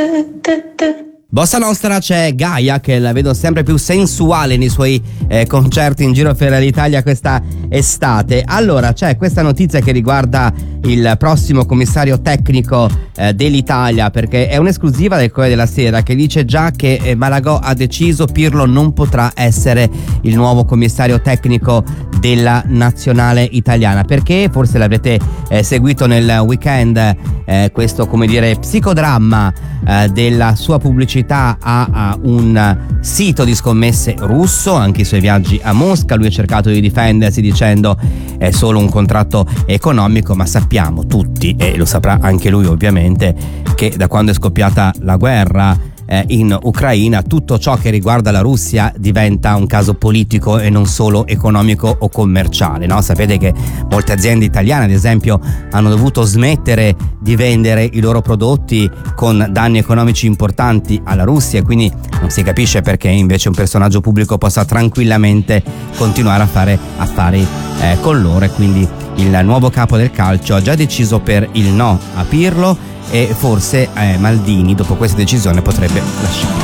Bossa Nostra, c'è Gaia che la vedo sempre più sensuale nei suoi concerti in giro per l'Italia questa estate. Allora, c'è questa notizia che riguarda il prossimo commissario tecnico dell'Italia, perché è un'esclusiva del Corriere della Sera che dice già che Malagò ha deciso Pirlo non potrà essere il nuovo commissario tecnico della nazionale italiana. Perché? Forse l'avrete seguito nel weekend, questo, come dire, psicodramma della sua pubblicità a un sito di scommesse russo, anche i suoi viaggi a Mosca. Lui ha cercato di difendersi dicendo è solo un contratto economico, ma sappiamo tutti, e lo saprà anche lui ovviamente, che da quando è scoppiata la guerra in Ucraina tutto ciò che riguarda la Russia diventa un caso politico e non solo economico o commerciale, no? Sapete che molte aziende italiane, ad esempio, hanno dovuto smettere di vendere i loro prodotti con danni economici importanti alla Russia, e quindi non si capisce perché invece un personaggio pubblico possa tranquillamente continuare a fare affari con loro. E quindi il nuovo capo del calcio ha già deciso per il no a Pirlo, e forse Maldini dopo questa decisione potrebbe lasciare.